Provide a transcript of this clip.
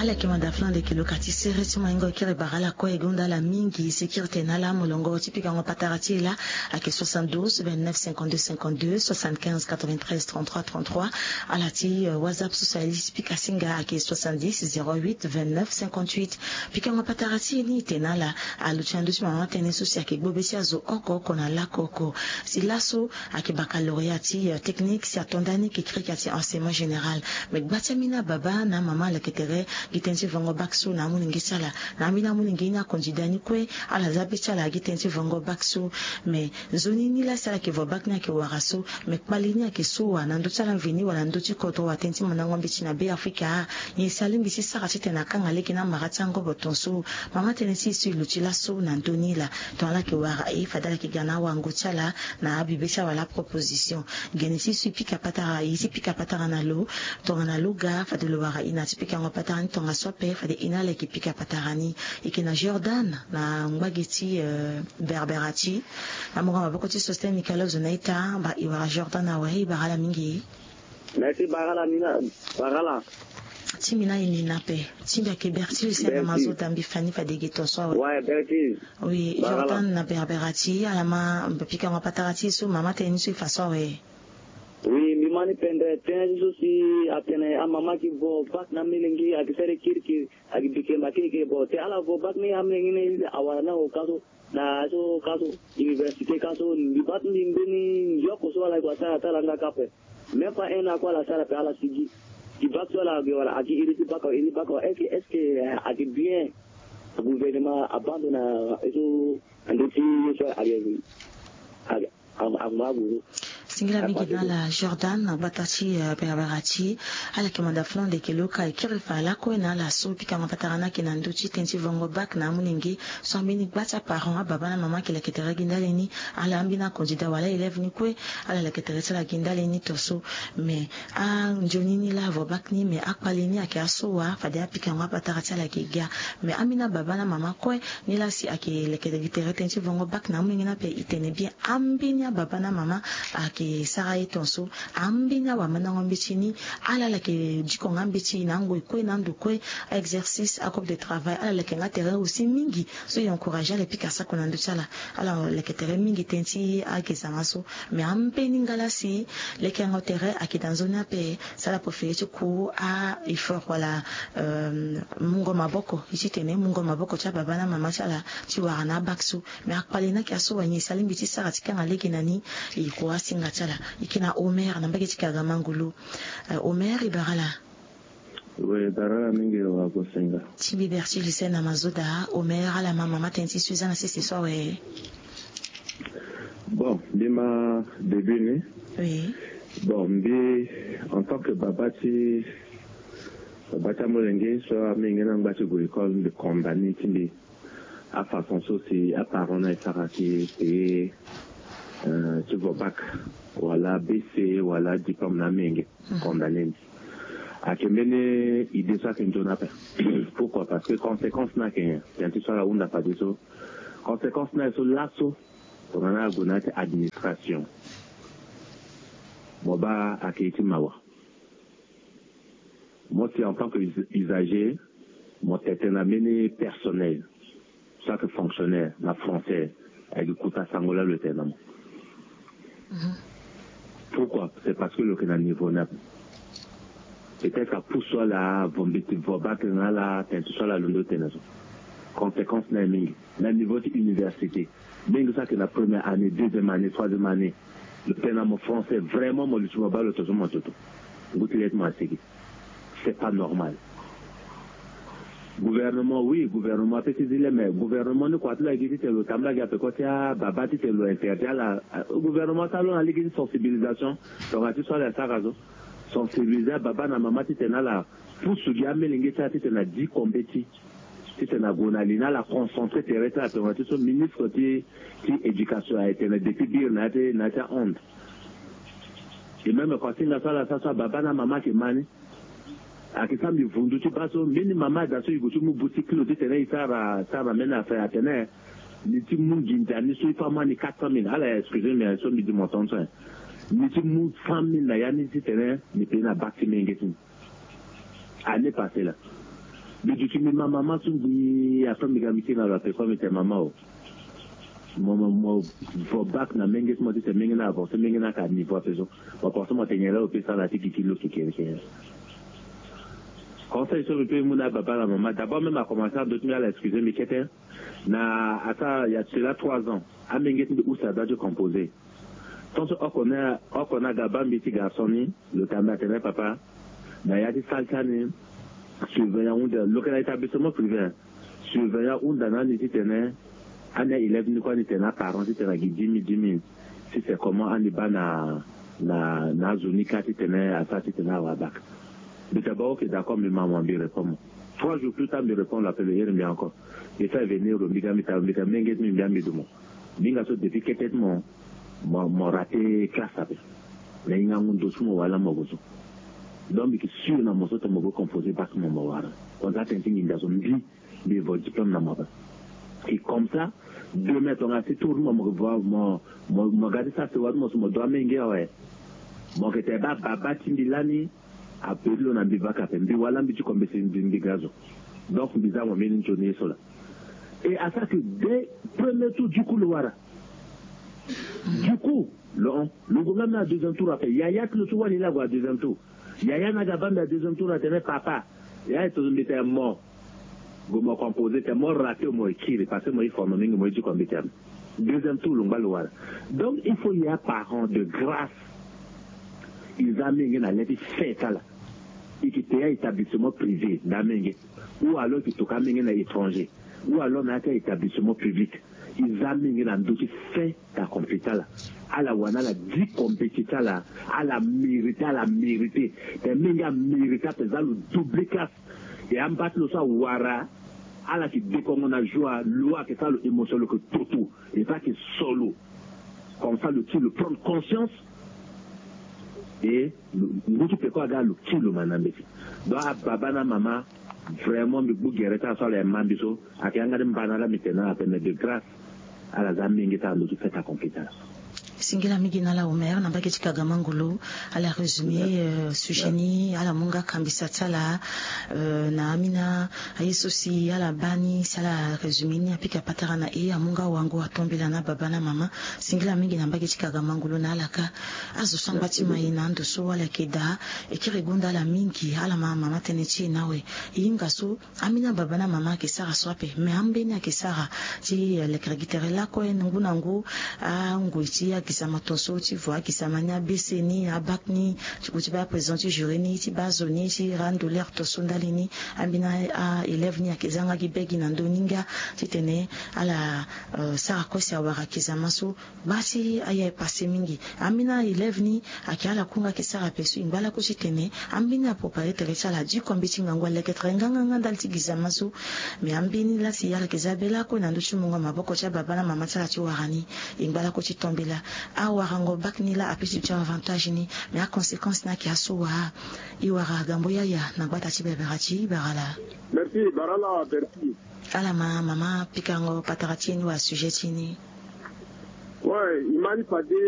ala ke mandaflan de kilo kati sere ti maingo kire barala ko egonda la mingi sécurité na la molongo tipika ngo patarati la ake 72 29 52 52 75 93 33 33 ala ti WhatsApp socialiste pika singa ake 70 08 29 58 pika ngo patarati ni tenala aluchandu ti mama tene so si ake gbobesi azo oko kona la koko si laso ake baccalauréat technique si atondani ke krikati enseignement général me gbatamina baba na mama la ketere gitensi vongo baksu na muningi sala na mina muningi na konjidani kwe ala zabe sala gitensi vongo baksu me zoni ni la sala ke vo bakna ke waraso me kpalini ke suwa na ndo sala vini wala ndo ti koto watenti manango mbichi na be Afrika ni salimbi si sara tena kanga leki na maratsango botonso mama tenesi su luchila so na ndoni la tola ke wara e fadala ke gana wango sala na abibesha wala proposition genesi su pika patara isi pika patara na lo tongana luga fadelo wara ina tipika ngo patara tonga sope fade ina leki pika patarani ikina Jordan na ngwageti berberati na monga maboko ti système Nicolas Zonaita ba iwara Jordan na wahi barala mingi merci barala mina barala timina inina pe timbia ke Bertil c'est na mazo tambi fani fade geto so ouais Bertil oui Jordan na berberati alama pika ngo patarati so mama te ni so faso we oui mi mani pende tene so si atene amama ki vo bak na milingi akisere kirki akibike makike bo te ala vo bak ni amne ngine awana o kaso na so kaso université kaso ni bat ni mbeni yoko so ala kwa sa talanga kape même pas un quoi la sala pe ala sigi qui bak so la ge wala aki iri bako iri bako est-ce que aki bien le gouvernement abandonne eso andoti so ali amabu singila mingi na la Jordan batati berberati ala kemanda flan de keloka ikirifa la ko na la so pika mapatarana kina nduchi tenti vongo bak na muningi so mbini bata parent baba na mama kila ketera gindaleni ala ambina kondida wala élève ni kwe ala la ketera sala gindaleni toso me a njonini la vo bak ni me akpaleni ake asowa fade pika mapatarati ala kiga me amina baba na mama kwe ni la si ake le ketera tenti vongo bak na muningi na pe itene bien ambinya baba na mama ake sara etonso ambina wa manango mbitini ala la ke diko ngambiti nango ikwe nando kwe exercice à cop de travail ala la ke ngatere aussi mingi so y encourager les pikasa konando chala ala la ke tere mingi tenti ake samaso me ampeni ngala si le ke ngotere ake danzona pe sala profeche ku a effort wala mungo maboko isitene mungo maboko cha baba na mama chala ti warana baksu me akpalina ke aso wanyi salimbiti sara tikanga leki nani iko asinga chala ikina Omer na mbage tikaga mangulu Omer ibarala oui barala mingi wa kosenga tibi berti lycée na mazoda Omer ala mama matenti Suzanne c'est ça ouais bon bima début né oui bon mbi en tant que babati molenge so mingi na ngbachi go école de condamné timbi à façon aussi à parona et sarati et tu vas bac voilà BC voilà diplôme na mingi condamné à que mene idée ça que nous appelle pourquoi parce que conséquence na que tu soit la onda pas ça conséquence na sur lasso on a gonate administration boba à qui mawa moi c'est en tant que usager moi c'est un amené personnel ça que fonctionnaire la française avec Kouta Sangola le terme. Pourquoi? C'est parce que le niveau n'a peut-être qu'à pour soi la vombiti vobac na la tentu soit la londo tenazo. Conséquence na mingi. Na niveau de université. Même ça que la première année, deuxième année, troisième année, le pénamo français vraiment mon lutte mobile le tozo mototo. Goutilette c'est pas normal. Gouvernement oui gouvernement peut dire mais gouvernement ne quoi la guidi le tamla ga pe ko tia babati te lo interdit la gouvernement talon la guidi sensibilisation donc à tout ça la sarazo sensibiliser baba na mama ti tena la pour sugia melingi ta ti tena 10 compéti ti tena gonalina la concentrer terrestre à tout so ministre ti éducation a été depuis dire na ta honte et même quand il na ça baba na mama ki mani akisa mi vundu ti baso mini mama da so yugo mu boutique lo ti tene isara mena fa atene ni ti mu ginja ni so ifa mani 400,000 ala excusez-moi so mi di montant ça ni ti mu 100,000 na ya ni ti tene ni pe na bakti mengeti année passée là mais du coup ma maman sont dit après mes amis qui n'ont pas comme était maman moi faut bac na menges moi c'est menges na avant c'est menges na ka niveau peso moi pour ça moi tenir là au pesa la tiki kilo qui quand ça sur le pays mon papa la maman d'abord même a commencé à d'autres à excuser mais qu'était na à ça il y a cela 3 ans à menges où ça doit composer tant on connaît gaba petit garçon le camarade papa na ya di saltane surveillant de local établissement privé surveillant où dans un était Anna 11 ni kwa ni tena parents tena gidimi si c'est comment on est na zone kati tena asasi tena wabak mais d'abord que d'accord mais maman me répond 3 jours plus tard me répond l'appel hier mais encore il fait venir au mita menget mi bien midumo binga so depuis peut-être mon raté classe après mais il y a un dossier wala mogoso donc qui sûr na moso to mogo composé pas mon wala on a tenté une dans une vie mais votre diplôme na maba. Et comme ça, demain, on a assez tout le monde voir mon regarder ça, c'est what mon doigt mengue ouais. Mon que t'es baba tindilani a perdu on a biva kapembi wala mbitu comme c'est une gazo. Donc bizarre on met une journée sur là. Et à ça que dès premier tour du coup le wara. Du coup, le gouvernement a deuxième tour après. Yaya le soir il a voir deuxième tour. Yaya n'a pas à deuxième tour à tenir papa. Yaya est tombé mort. Gomo composé t'es mort raté au moïkiri parce que moi il faut nommer moi du comité deuxième tour l'on va le voir donc il faut y a parents de grâce ils amènent à l'aide fait ça là et qui était un établissement privé d'amener ou alors qui toka amènent à l'étranger ou alors dans un établissement public ils amènent à d'autres fait ta compétence là à la wana la 10 compétiteurs là à la mérité t'es méga mérité t'es à le double classe et en bas le ça wara à la qui décommande la joie loi que ça l'émotion que tout et pas que solo comme ça le le prendre conscience et nous qui peut quoi gars le kilo manambe donc baba na maman vraiment me bouger ça sur les mambiso à qui engade banala maintenant à peine de grâce à la zambi qui t'a nous qui fait ta compétence. Singila migina la Omer na mbaki chikaga mangulu ala résumé sujeni ala munga kambisa tala na amina ayesosi ala bani sala résumé ni apika patara na amunga wangu atombela na baba na mama singila mingi na mbaki chikaga mangulu na alaka azo sambati maina ndo so wala keda ekiregunda la mingi ala mama tenechi nawe inga so amina baba na mama kesara swape me ambeni akesara ti le kragitere la ko nguna ngu nguiti kisama tonso ti voix kisama nya beseni abakni ti ba présenter jury ni ti bazoni ti rando l'air to sondalini ambina a élève ni akizanga gibegi na ndoninga ti tene ala sara ko sia wara kisama so basi aya passé mingi ambina élève ni akiala kunga kisara pesu imbala ko ti tene ambina préparer tere sala du kombiti ngangwa leketre nganga ndal ti kisama so me ambini la si yala kizabela ko na ndo ti munga maboko ti baba na mama sala ti warani imbala ko ti tombela awarango bakni la apesi tu avantage ni mais à conséquence na ki asowa iwara gambo ya na gbata ti beberati barala merci barala merci ala mama pikango patarati ni wa sujet ni ouais imani pade